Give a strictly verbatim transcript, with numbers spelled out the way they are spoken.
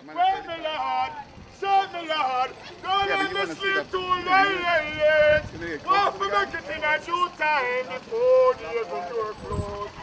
Wake me, Lord. Save me, Lord. Don't let me sleep too late. Want to make it in a due time before the heaven door close.